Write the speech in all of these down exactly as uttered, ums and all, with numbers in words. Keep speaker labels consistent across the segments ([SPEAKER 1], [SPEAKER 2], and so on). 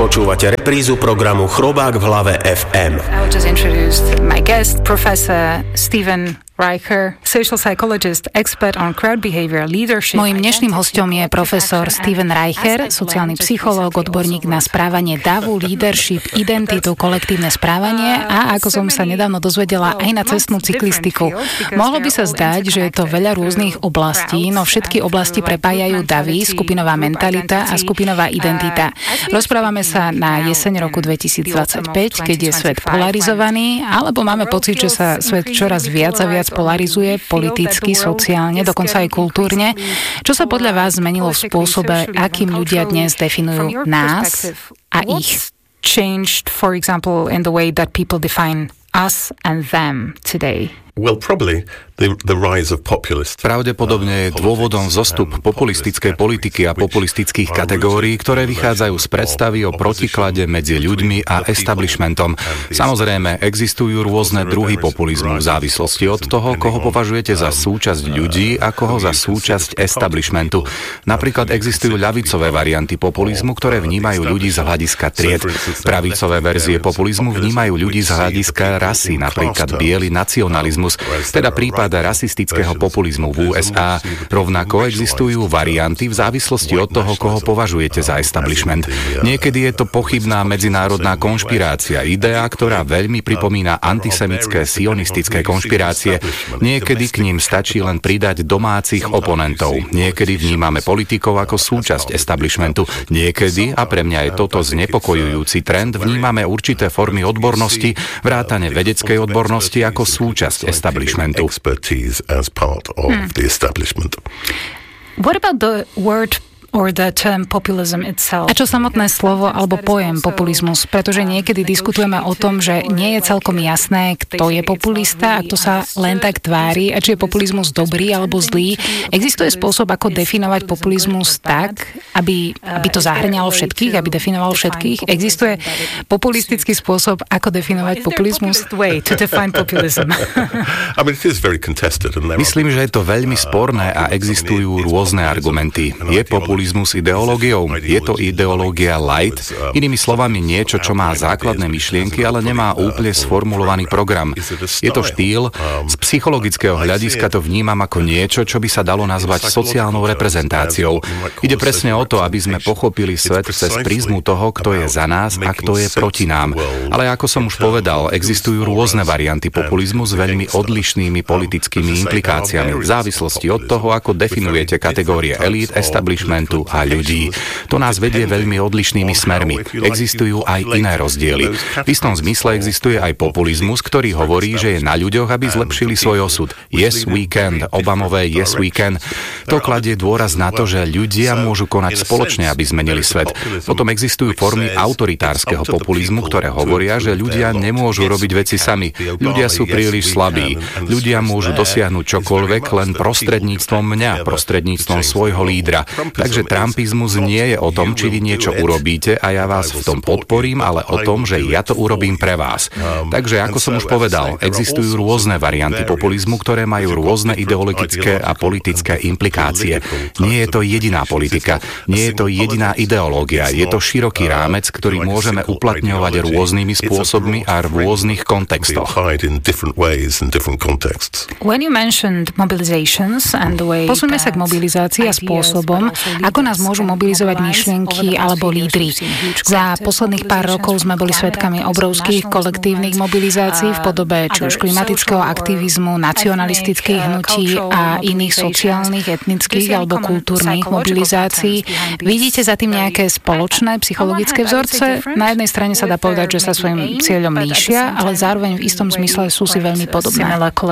[SPEAKER 1] Počúvate reprízu programu Chrobák v hlave ef em.
[SPEAKER 2] I will just introduce my guest, Professor Steven Reicher, social psychologist, expert on crowd behavior, leadership. Mojím dnešným hosťom je profesor Steven Reicher, sociálny psychológ, odborník na správanie davu, leadership, identitu, kolektívne správanie a, ako som sa nedávno dozvedela, aj na cestnú cyklistiku. Mohlo by sa zdať, že je to veľa rôznych oblastí, no všetky oblasti prepájajú davy, skupinová mentalita a skupinová identita. Rozprávame sa na jeseň roku dvetisícdvadsaťpäť, keď je svet polarizovaný, alebo máme pocit, že sa svet čoraz viac a viac polarizuje politicky, sociálne, dokonca aj kultúrne. Čo sa podľa vás zmenilo v spôsobe, akým ľudia dnes definujú nás a ich? Changed, for example, in the way that people define us and them today.
[SPEAKER 3] Well, probably the, the rise of populist.
[SPEAKER 4] Pravdepodobne je dôvodom zostup populistickej politiky a populistických kategórií, ktoré vychádzajú z predstavy o protiklade medzi ľuďmi a establishmentom. Samozrejme, existujú rôzne druhy populizmu v závislosti od toho, koho považujete za súčasť ľudí a koho za súčasť establishmentu. Napríklad existujú ľavicové varianty populizmu, ktoré vnímajú ľudí z hľadiska tried. Pravicové verzie populizmu vnímajú ľudí z hľadiska rasy, napríklad biely nacionalizmus, teda prípad rasistického populizmu v ú es á. Rovnako existujú varianty v závislosti od toho, koho považujete za establishment. Niekedy je to pochybná medzinárodná konšpirácia, idea, ktorá veľmi pripomína antisemické sionistické konšpirácie. Niekedy k ním stačí len pridať domácich oponentov. Niekedy vnímame politikov ako súčasť establishmentu. Niekedy, a pre mňa je toto znepokojujúci trend, vnímame určité formy odbornosti, vrátane vedeckej odbornosti ako súčasť establishmentu.
[SPEAKER 2] Hmm. What about the word or the term populism itself? A čo samotné slovo alebo pojem populizmus? Pretože niekedy diskutujeme o tom, že nie je celkom jasné, kto je populista a kto sa len tak tvári a či je populizmus dobrý alebo zlý. Existuje spôsob, ako definovať populizmus tak, aby, aby to zahrňalo všetkých, aby definoval všetkých? Existuje populistický spôsob, ako definovať populizmus?
[SPEAKER 4] Myslím, že je to veľmi sporné a existujú rôzne argumenty. Je populizmus populizmus ideológiou? Je to ideológia light? Inými slovami niečo, čo má základné myšlienky, ale nemá úplne sformulovaný program. Je to štýl? Z psychologického hľadiska to vnímam ako niečo, čo by sa dalo nazvať sociálnou reprezentáciou. Ide presne o to, aby sme pochopili svet cez prízmu toho, kto je za nás a kto je proti nám. Ale ako som už povedal, existujú rôzne varianty populizmu s veľmi odlišnými politickými implikáciami v závislosti od toho, ako definujete kategórie elít, establishment a ľudí. To nás vedie veľmi odlišnými smermi. Existujú aj iné rozdiely. V istom zmysle existuje aj populizmus, ktorý hovorí, že je na ľuďoch, aby zlepšili svoj osud. Yes, we can. Obamové yes, we can. To kladie dôraz na to, že ľudia môžu konať spoločne, aby zmenili svet. Potom existujú formy autoritárskeho populizmu, ktoré hovoria, že ľudia nemôžu robiť veci sami. Ľudia sú príliš slabí. Ľudia môžu dosiahnuť čokoľvek len prostredníctvom mňa, prostredníctvom svojho lídra. Takže trumpizmus nie je o tom, či vy niečo urobíte a ja vás v tom podporím, ale o tom, že ja to urobím pre vás. Takže, ako som už povedal, existujú rôzne varianty populizmu, ktoré majú rôzne ideologické a politické implikácie. Nie je to jediná politika, nie je to jediná ideológia, je to široký rámec, ktorý môžeme uplatňovať rôznymi spôsobmi a v rôznych kontextoch.
[SPEAKER 2] Posuňme sa k mobilizácii a spôsobom, ako nás môžu mobilizovať myšlienky alebo lídri. Za posledných pár rokov sme boli svedkami obrovských kolektívnych mobilizácií v podobe či už klimatického aktivizmu, nacionalistických hnutí a iných sociálnych, etnických alebo kultúrnych mobilizácií. Vidíte za tým nejaké spoločné psychologické vzorce? Na jednej strane sa dá povedať, že sa svojím cieľom líšia, ale zároveň v istom zmysle sú si veľmi podobné.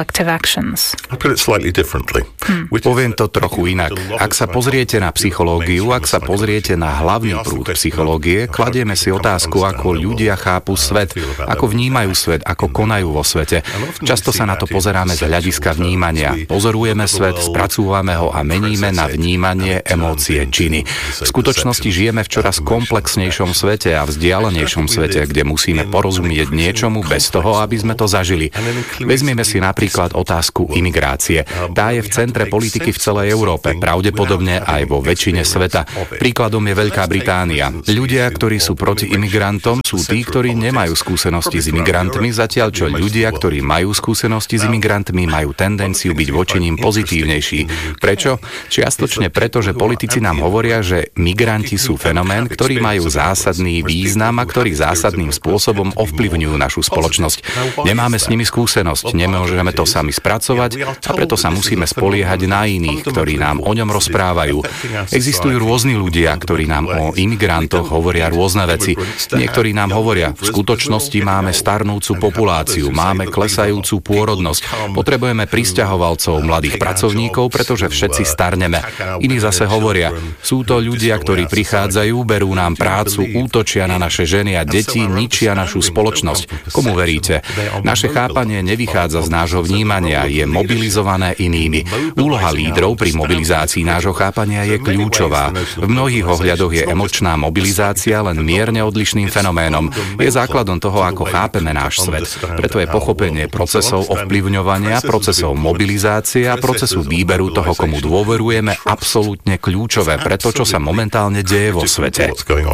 [SPEAKER 4] Hmm. Poviem to trochu inak. Ak sa pozriete na psychológiu, ak sa pozriete na hlavný prúd psychológie, kladieme si otázku, ako ľudia chápu svet, ako vnímajú svet, ako konajú vo svete. Často sa na to pozeráme z hľadiska vnímania. Pozorujeme svet, spracúvame ho a meníme na vnímanie, emócie, činy. V skutočnosti žijeme v čoraz komplexnejšom svete a vzdialenejšom svete, kde musíme porozumieť niečomu bez toho, aby sme to zažili. Vezmeme si napríklad otázku imigrácie. Tá je v centre politiky v celej Európe, pravdepodobne aj vo väčšine väčšine sveta. Príkladom je Veľká Británia. Ľudia, ktorí sú proti imigrantom, sú tí, ktorí nemajú skúsenosti s imigrantmi, zatiaľ čo ľudia, ktorí majú skúsenosti s imigrantmi, majú tendenciu byť voči nim pozitívnejší. Prečo? Čiastočne preto, že politici nám hovoria, že migranti sú fenomén, ktorí majú zásadný význam a ktorí zásadným spôsobom ovplyvňujú našu spoločnosť. Nemáme s nimi skúsenosť, nemôžeme to sami spracovať a preto sa musíme spoliehať na iných, ktorí nám o ňom rozprávajú. Existujú rôzni ľudia, ktorí nám o imigrantoch hovoria rôzne veci. Niektorí nám hovoria, v skutočnosti máme starnúcu populáciu, máme klesajúcu pôrodnosť, potrebujeme prisťahovalcov, mladých pracovníkov, pretože všetci starneme. Iní zase hovoria, sú to ľudia, ktorí prichádzajú, berú nám prácu, útočia na naše ženy a deti, ničia našu spoločnosť. Komu veríte? Naše chápanie nevychádza z nášho vnímania, je mobilizované inými. Úloha lídrov pri mobilizácii nášho chápania je kľúčová. V mnohých ohľadoch je emočná mobilizácia len mierne odlišným fenoménom. Je základom toho, ako chápeme náš svet. Preto je pochopenie procesov ovplyvňovania, procesov mobilizácie a procesu výberu toho, komu dôverujeme, absolútne kľúčové pre to, čo sa momentálne deje vo svete.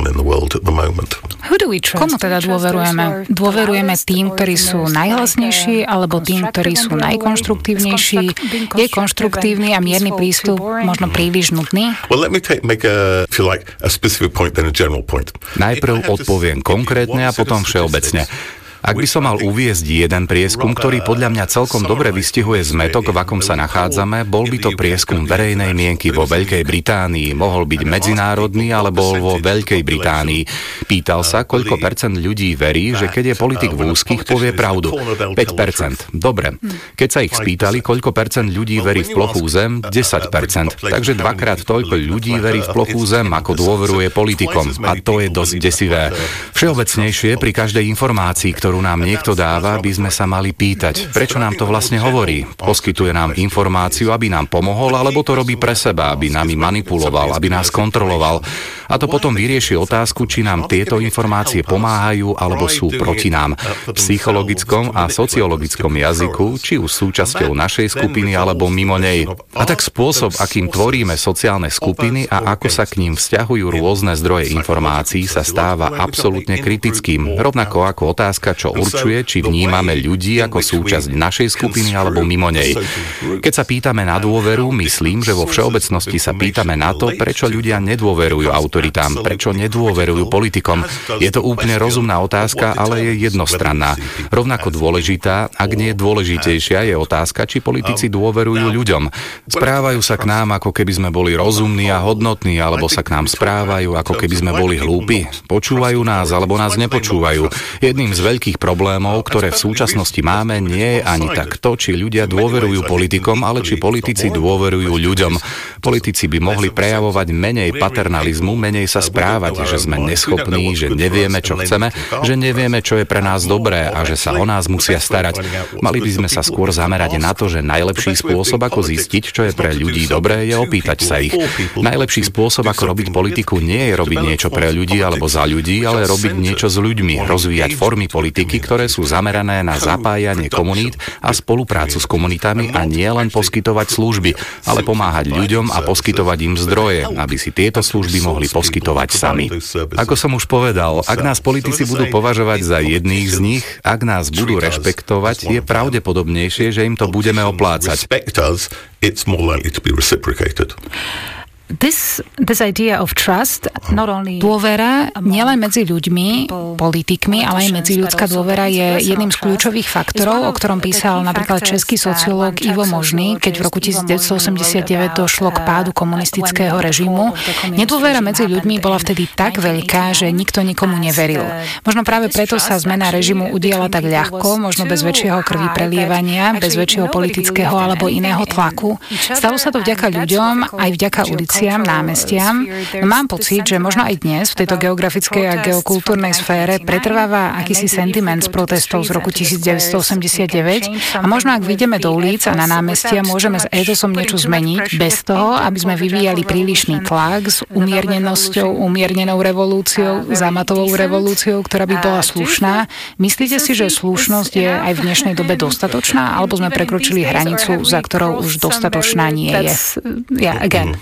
[SPEAKER 2] Komu teda dôverujeme? Dôverujeme tým, ktorí sú najhlasnejší, alebo tým, ktorí sú najkonštruktívnejší? Je konštruktívny a mierny prístup možno príliš nutný?
[SPEAKER 4] Najprv odpoviem konkrétne a potom všeobecne. Ak by som mal uviesť jeden prieskum, ktorý podľa mňa celkom dobre vystihuje zmätok, v akom sa nachádzame, bol by to prieskum verejnej mienky vo Veľkej Británii. Mohol byť medzinárodný, ale bol vo Veľkej Británii. Pýtal sa, koľko percent ľudí verí, že keď je politik v úzkých, povie pravdu. päť percent. Dobre. Keď sa ich spýtali, koľko percent ľudí verí v plochú zem, desať percent. Takže dvakrát toľko ľudí verí v plochú zem, ako dôveruje politikom. A to je dosť desivé. Všeobecnejšie pri každej informácii, ktorú nám niekto dáva, by sme sa mali pýtať, prečo nám to vlastne hovorí. Poskytuje nám informáciu, aby nám pomohol, alebo to robí pre seba, aby nami manipuloval, aby nás kontroloval. A to potom vyrieši otázku, či nám tieto informácie pomáhajú, alebo sú proti nám. V psychologickom a sociologickom jazyku, či už súčasťou našej skupiny, alebo mimo nej. A tak spôsob, akým tvoríme sociálne skupiny a ako sa k ním vzťahujú rôzne zdroje informácií, sa stáva absolútne kritickým. Rovnako ako otázka, čo určuje, či vnímame ľudí ako súčasť našej skupiny alebo mimo nej. Keď sa pýtame na dôveru, myslím, že vo všeobecnosti sa pýtame na to, prečo ľudia nedôverujú autoritám, prečo nedôverujú politikom. Je to úplne rozumná otázka, ale je jednostranná. Rovnako dôležitá, ak nie dôležitejšia, je otázka, či politici dôverujú ľuďom. Správajú sa k nám, ako keby sme boli rozumní a hodnotní, alebo sa k nám správajú, ako keby sme boli hlúpi. Počúvajú nás, alebo nás nepočúvajú. Jedným z veľkých problémov, ktoré v súčasnosti máme, nie je ani tak to, či ľudia dôverujú politikom, ale či politici dôverujú ľuďom. Politici by mohli prejavovať menej paternalizmu, menej sa správať, že sme neschopní, že nevieme, čo chceme, že nevieme, čo je pre nás dobré a že sa o nás musia starať. Mali by sme sa skôr zamerať na to, že najlepší spôsob, ako zistiť, čo je pre ľudí dobré, je opýtať sa ich. Najlepší spôsob, ako robiť politiku, nie je robiť niečo pre ľudí alebo za ľudí, ale robiť niečo s ľuďmi, rozvíjať formy politiky, ktoré sú zamerané na zapájanie komunít a spoluprácu s komunitami a nie len poskytovať služby, ale pomáhať ľuďom a poskytovať im zdroje, aby si tieto služby mohli poskytovať sami. Ako som už povedal, ak nás politici budú považovať za jedných z nich, ak nás budú rešpektovať, je pravdepodobnejšie, že im to budeme oplácať.
[SPEAKER 2] This, this idea of trust, not only... Dôvera nielen medzi ľuďmi, politikmi, ale aj medziľudská dôvera je jedným z kľúčových faktorov, o ktorom písal napríklad český sociológ Ivo Možný, keď v roku devätnásť osemdesiatdeväť došlo k pádu komunistického režimu. Nedôvera medzi ľuďmi bola vtedy tak veľká, že nikto nikomu neveril. Možno práve preto sa zmena režimu udiala tak ľahko, možno bez väčšieho krvi prelievania, bez väčšieho politického alebo iného tlaku. Stalo sa to vďaka ľuďom, aj vďaka ulici, námestiam. No mám pocit, že možno aj dnes v tejto geografickej a geokultúrnej sfére pretrváva akýsi sentiment z protestov z roku devätnásť osemdesiatdeväť a možno ak vyjdeme do ulic a na námestia, môžeme s étosom niečo zmeniť bez toho, aby sme vyvíjali prílišný tlak s umiernenosťou, umiernenou revolúciou, zamatovou revolúciou, ktorá by bola slušná. Myslíte si, že slušnosť je aj v dnešnej dobe dostatočná, alebo sme prekročili hranicu, za ktorou už dostatočná nie je? Yeah, again, not enough.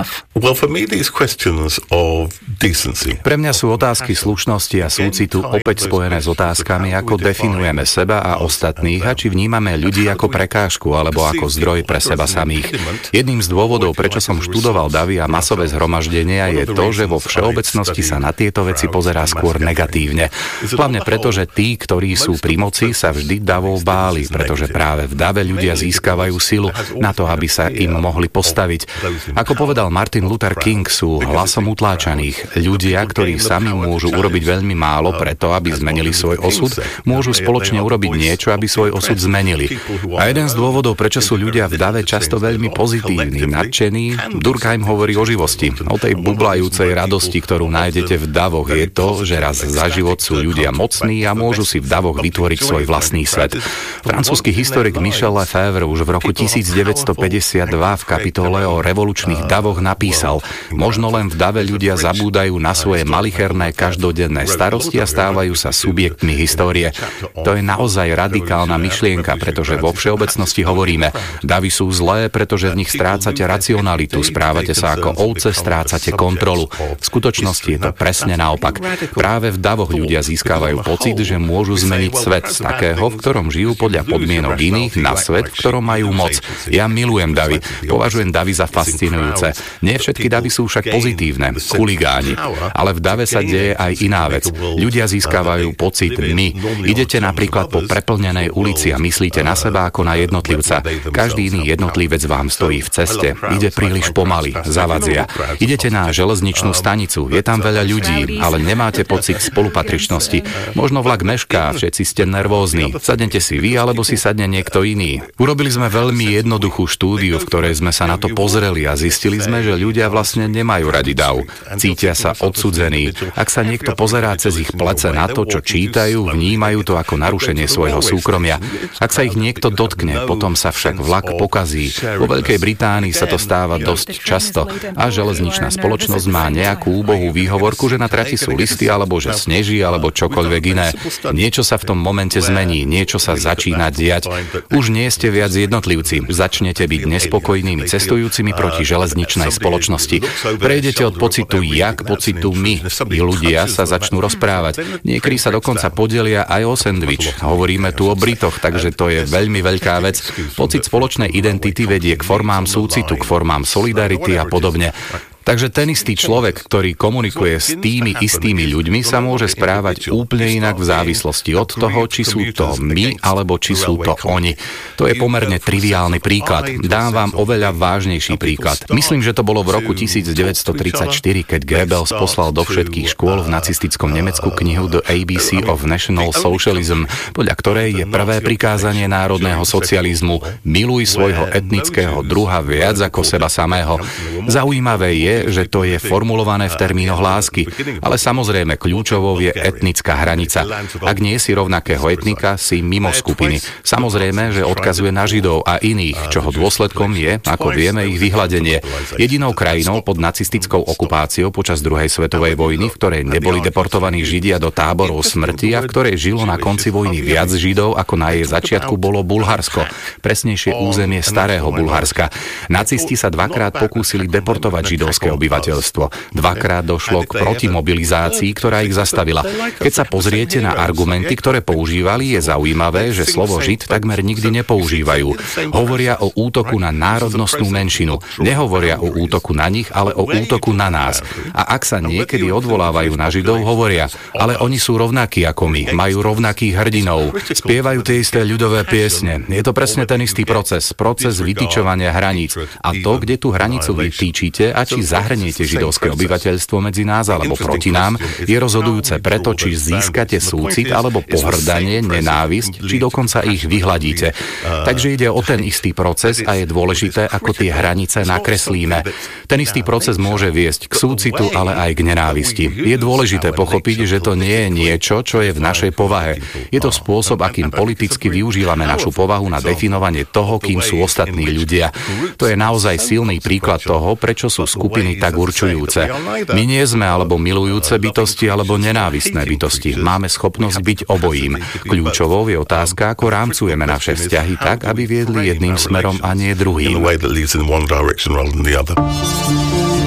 [SPEAKER 2] enough?
[SPEAKER 3] Well, for me, these questions of decency.
[SPEAKER 4] Pre mňa sú otázky slušnosti a súcitu opäť spojené s otázkami, ako definujeme seba a ostatných a či vnímame ľudí ako prekážku alebo ako zdroj pre seba samých. Jedným z dôvodov, prečo som študoval davy a masové zhromaždenia, je to, že vo všeobecnosti sa na tieto veci pozerá skôr negatívne. Hlavne preto, že tí, ktorí sú pri moci, sa vždy davov báli, pretože práve v dave ľudia získavajú silu na to, aby sa im mohli postaviť. Ako povedal Martin Luther King, sú hlasom utláčaných. Ľudia, ktorí sami môžu urobiť veľmi málo preto, aby zmenili svoj osud, môžu spoločne urobiť niečo, aby svoj osud zmenili. A jeden z dôvodov, prečo sú ľudia v dave často veľmi pozitívni, nadšení, Durkheim hovorí o živosti, o tej bublajúcej radosti, ktorú nájdete v davoch, je to, že raz za život sú ľudia mocní a môžu si v davoch vytvoriť svoj vlastný svet. Francúzsky historik Michel Lefebvre už v roku devätnásťstopäťdesiatdva v kapitole o revolučných davoch napísal: možno len v dave ľudia zabúdajú na svoje malicherné každodenné starosti a stávajú sa subjektmi histórie. To je naozaj radikálna myšlienka, pretože vo všeobecnosti hovoríme, davy sú zlé, pretože v nich strácate racionalitu, správate sa ako ovce, strácate kontrolu. V skutočnosti je to presne naopak. Práve v davoch ľudia získavajú pocit, že môžu zmeniť svet z takého, v ktorom žijú podľa podmienok iných, na svet, v ktorom majú moc. Ja milujem davy, považujem davy za fascinujúce. Nie všetky davy sú však pozitívne, chuligáni. Ale v dave sa deje aj iná vec. Ľudia získavajú pocit my. Idete napríklad po preplnenej ulici a myslíte na seba ako na jednotlivca. Každý iný jednotlivec vám stojí v ceste. Ide príliš pomaly, zavadzia. Idete na železničnú stanicu, je tam veľa ľudí, ale nemáte pocit spolupatričnosti. Možno vlak mešká, všetci ste nervózni. Sadnete si vy, alebo si sadne niekto iný. Urobili sme veľmi jednoduchú štúdiu, v ktorej sme sa na to pozreli a zistili sme, že ľudia vlastne nemajú radi dav. Cítia sa odsudzení. Ak sa niekto pozerá cez ich plece na to, čo čítajú, vnímajú to ako narušenie svojho súkromia. Ak sa ich niekto dotkne, potom sa však vlak pokazí. Vo Veľkej Británii sa to stáva dosť často a železničná spoločnosť má nejakú úbohú výhovorku, že na trati sú listy, alebo že sneží, alebo čokoľvek iné. Niečo sa v tom momente zmení, niečo sa začína diať. Už nie ste viac jednotlivci. Začnete byť nespokojnými cestujúcimi proti železničnej spoločnosti. Prejdete od pocitu ja k pocitu my. I ľudia sa začnú rozprávať. Niekedy sa dokonca podelia aj o sendvič. Hovoríme tu o Britoch, takže to je veľmi veľká vec. Pocit spoločnej identity vedie k formám súcitu, k formám solidarity a podobne. Takže ten istý človek, ktorý komunikuje s tými istými ľuďmi, sa môže správať úplne inak v závislosti od toho, či sú to my, alebo či sú to oni. To je pomerne triviálny príklad. Dám vám oveľa vážnejší príklad. Myslím, že to bolo v roku devätnásťstotridsaťštyri, keď Goebbels poslal do všetkých škôl v nacistickom Nemecku knihu The á bé cé of National Socialism, podľa ktorej je prvé prikázanie národného socializmu: miluj svojho etnického druha viac ako seba samého. Zaujímavé je, že to je formulované v termínoch lásky, ale samozrejme kľúčovou je etnická hranica. Ak nie si rovnakého etnika, si mimo skupiny. Samozrejme, že odkazuje na Židov a iných, čoho dôsledkom je, ako vieme, ich vyhladenie. Jedinou krajinou pod nacistickou okupáciou počas druhej svetovej vojny, v ktorej neboli deportovaní Židia do táborov smrti a v ktorej žilo na konci vojny viac Židov ako na jej začiatku, bolo Bulharsko, presnejšie územie starého Bulharska. Nacisti sa dvakrát pokúsili deportovať židovské obyvateľstvo. Dvakrát došlo k protimobilizácii, ktorá ich zastavila. Keď sa pozriete na argumenty, ktoré používali, je zaujímavé, že slovo Žid takmer nikdy nepoužívajú. Hovoria o útoku na národnostnú menšinu. Nehovoria o útoku na nich, ale o útoku na nás. A ak sa niekedy odvolávajú na Židov, hovoria: ale oni sú rovnakí ako my, majú rovnakých hrdinov, spievajú tie isté ľudové piesne. Je to presne ten istý proces, proces vytýčovania hraníc. A to, kde tú hranicu vytýčite a či zahrniete židovské obyvateľstvo medzi nás alebo proti nám, je rozhodujúce preto, či získate súcit alebo pohrdanie, nenávisť, či dokonca ich vyhladíte. Takže ide o ten istý proces a je dôležité, ako tie hranice nakreslíme. Ten istý proces môže viesť k súcitu, ale aj k nenávisti. Je dôležité pochopiť, že to nie je niečo, čo je v našej povahe. Je to spôsob, akým politicky využívame našu povahu na definovanie toho, kým sú ostatní ľudia. To je naozaj silný príklad toho, prečo sú skupiny tak určujúce. My nie sme alebo milujúce bytosti, alebo nenávistné bytosti. Máme schopnosť byť obojím. Kľúčovou je otázka, ako rámcujeme naše vzťahy tak, aby viedli jedným smerom a nie druhým.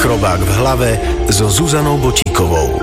[SPEAKER 1] Chrobák v hlave so Zuzanou Bočíkovou.